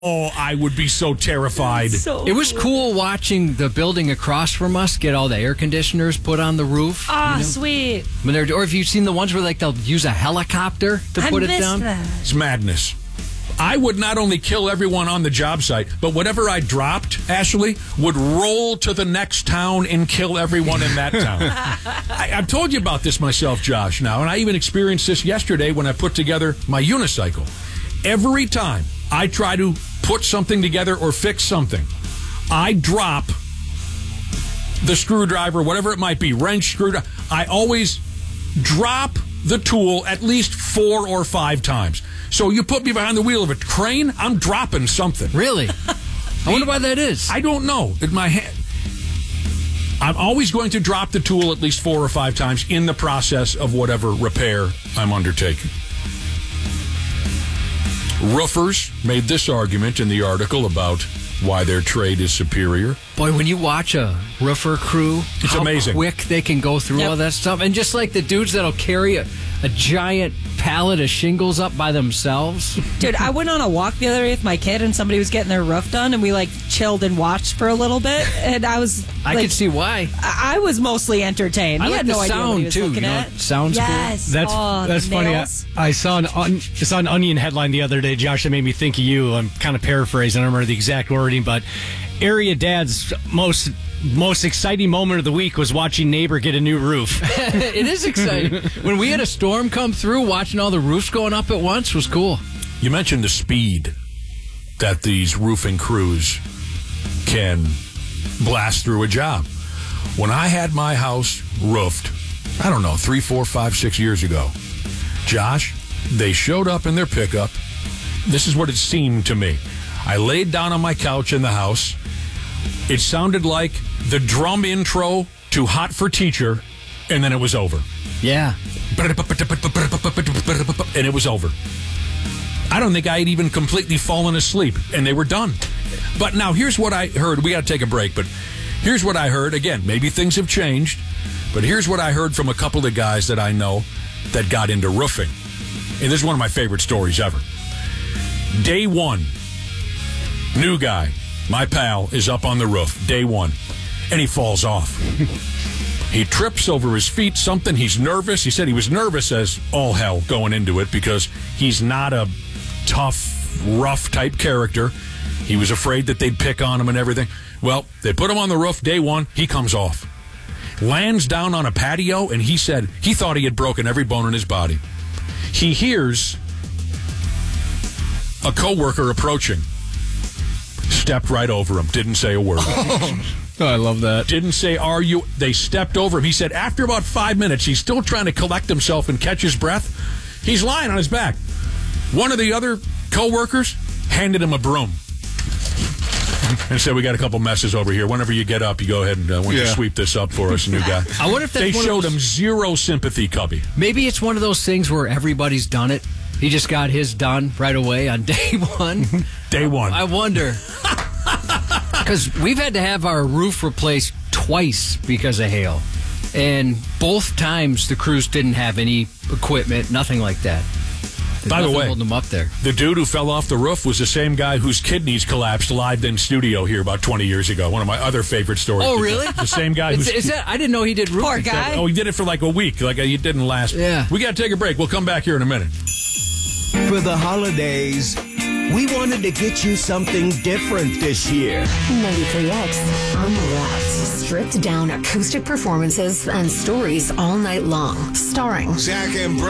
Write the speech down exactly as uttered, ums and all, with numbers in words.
Oh, I would be so terrified. So It was cool watching the building across from us get all the air conditioners put on the roof. Ah, you know? sweet. When they're, or if you've seen the ones where like they'll use a helicopter to I put it missed down. that. It's madness. I would not only kill everyone on the job site, but whatever I dropped, Ashley, would roll to the next town and kill everyone in that town. I, I've told you about this myself, Josh, now, and I even experienced this yesterday when I put together my unicycle. Every time I try to put something together or fix something, I drop the screwdriver, whatever it might be, wrench, screwdriver. I always drop the tool at least four or five times. So you put me behind the wheel of a crane, I'm dropping something. Really? I wonder why that is. I don't know. In my head, I'm always going to drop the tool at least four or five times in the process of whatever repair I'm undertaking. Roofers made this argument in the article about why their trade is superior. Boy, when you watch a roofer crew, It's how amazing. quick they can go through Yep. all that stuff. And just like the dudes that'll carry a, a giant pallet of shingles up by themselves. Dude, I went on a walk the other day with my kid and somebody was getting their roof done and we like chilled and watched for a little bit and I was I like, could see why. I I was mostly entertained. I He like had the no idea what sound, he was too, looking you know, at. it sounds cool. yes. That's oh, that's the funny. I, nails. I saw an un, I saw an Onion headline the other day, Josh, that made me think of you. I'm kind of paraphrasing. I don't remember the exact wording, but area dad's most most exciting moment of the week was watching neighbor get a new roof. It is exciting. When we had a storm come through, watching all the roofs going up at once was cool. You mentioned the speed that these roofing crews can blast through a job. When I had my house roofed, I don't know, three, four, five, six years ago, Josh, they showed up in their pickup. This is what it seemed to me. I laid down on my couch in the house. It sounded like the drum intro to Hot for Teacher, and then it was over. Yeah. And it was over. I don't think I had even completely fallen asleep, and they were done. But now here's what I heard. We got to take a break, but here's what I heard. Again, maybe things have changed, but here's what I heard from a couple of guys that I know that got into roofing. And this is one of my favorite stories ever. Day one, new guy, my pal, is up on the roof, day one, and he falls off. He trips over his feet, something. He's nervous. He said he was nervous as all hell going into it because he's not a tough, rough type character. He was afraid that they'd pick on him and everything. Well, they put him on the roof, day one. He comes off. Lands down on a patio, and he said he thought he had broken every bone in his body. He hears a coworker approaching. Stepped right over him. Didn't say a word. Oh, I love that. Didn't say, are you? They stepped over him. He said after about five minutes, he's still trying to collect himself and catch his breath. He's lying on his back. One of the other co-workers handed him a broom and said, we got a couple messes over here. Whenever you get up, you go ahead and uh, why don't you Yeah. sweep this up for us, new guy. I wonder if that's They one of showed those- him zero sympathy, Cubby. Maybe it's one of those things where everybody's done it. He just got his done right away on day one. Day one. I wonder. Because we've had to have our roof replaced twice because of hail. And both times the crews didn't have any equipment, nothing like that. There's By the nothing way, holding them up there. The dude who fell off the roof was the same guy whose kidneys collapsed live in studio here about twenty years ago. One of my other favorite stories. Oh, really? The same guy Is, who's... is that? I didn't know he did roofing. Poor guy. Oh, he did it for like a week. Like, it didn't last. Yeah. We got to take a break. We'll come back here in a minute. For the holidays, we wanted to get you something different this year. ninety-three X Unwrapped. Stripped down acoustic performances and stories all night long. Starring Zach and Brett.